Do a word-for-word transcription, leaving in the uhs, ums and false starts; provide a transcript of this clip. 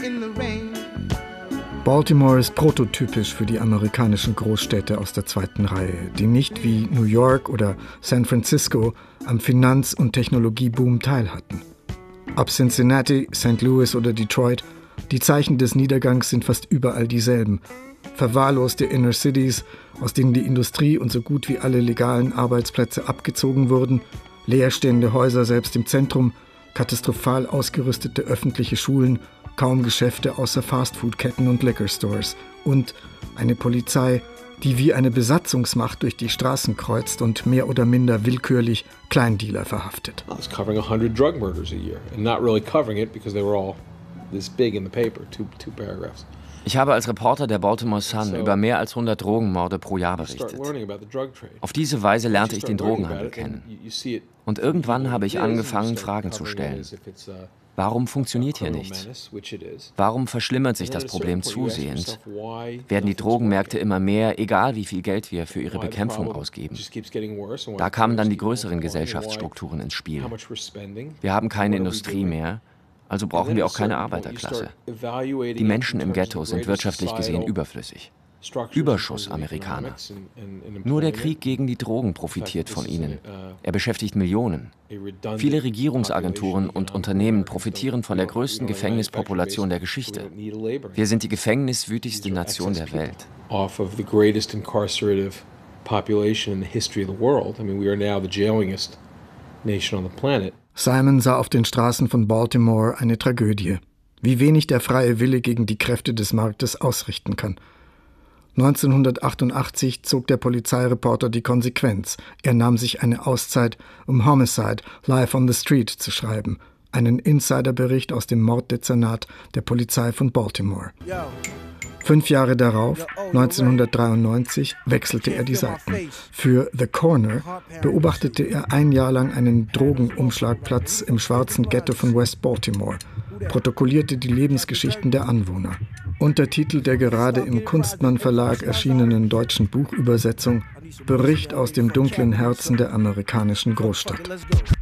Baltimore ist prototypisch für die amerikanischen Großstädte aus der zweiten Reihe, die nicht wie New York oder San Francisco am Finanz- und Technologieboom teilhatten. Ob Cincinnati, Sankt Louis oder Detroit, die Zeichen des Niedergangs sind fast überall dieselben. Verwahrloste Inner Cities, aus denen die Industrie und so gut wie alle legalen Arbeitsplätze abgezogen wurden, leerstehende Häuser selbst im Zentrum, katastrophal ausgerüstete öffentliche Schulen, kaum Geschäfte außer Fastfood-Ketten und Liquor-Stores und eine Polizei, die wie eine Besatzungsmacht durch die Straßen kreuzt und mehr oder minder willkürlich Kleindealer verhaftet. I was covering one hundred drug murders a year and not really covering it because they were all this big in the paper, two, two paragraphs. Ich habe als Reporter der Baltimore Sun über mehr als hundert Drogenmorde pro Jahr berichtet. Auf diese Weise lernte ich den Drogenhandel kennen. Und irgendwann habe ich angefangen, Fragen zu stellen. Warum funktioniert hier nichts? Warum verschlimmert sich das Problem zusehends? Werden die Drogenmärkte immer mehr, egal wie viel Geld wir für ihre Bekämpfung ausgeben? Da kamen dann die größeren Gesellschaftsstrukturen ins Spiel. Wir haben keine Industrie mehr. Also brauchen wir auch keine Arbeiterklasse. Die Menschen im Ghetto sind wirtschaftlich gesehen überflüssig. Überschuss-Amerikaner. Nur der Krieg gegen die Drogen profitiert von ihnen. Er beschäftigt Millionen. Viele Regierungsagenturen und Unternehmen profitieren von der größten Gefängnispopulation der Geschichte. Wir sind die gefängniswütigste Nation der Welt. Simon sah auf den Straßen von Baltimore eine Tragödie, wie wenig der freie Wille gegen die Kräfte des Marktes ausrichten kann. neunzehnhundertachtundachtzig zog der Polizeireporter die Konsequenz. Er nahm sich eine Auszeit, um Homicide, Life on the Street zu schreiben, einen Insiderbericht aus dem Morddezernat der Polizei von Baltimore. Fünf Jahre darauf, neunzehnhundertdreiundneunzig, wechselte er die Seiten. Für The Corner beobachtete er ein Jahr lang einen Drogenumschlagplatz im schwarzen Ghetto von West Baltimore, protokollierte die Lebensgeschichten der Anwohner. Untertitel der gerade im Kunstmann Verlag erschienenen deutschen Buchübersetzung: Bericht aus dem dunklen Herzen der amerikanischen Großstadt.